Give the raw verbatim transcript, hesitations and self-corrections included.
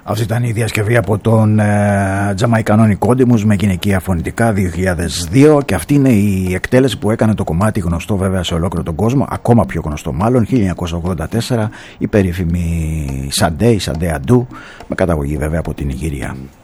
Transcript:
Αυτή ήταν η διασκευή από τον ε, Τζαμαϊκανό Νικόντιμους με γυναικεία φωνητικά δύο χιλιάδες δύο, και αυτή είναι η εκτέλεση που έκανε το κομμάτι γνωστό βέβαια σε ολόκληρο τον κόσμο, ακόμα πιο γνωστό μάλλον, χίλια εννιακόσια ογδόντα τέσσερα, η περίφημη Sunday, Sunday Ado, με καταγωγή βέβαια από την Ιγυρία.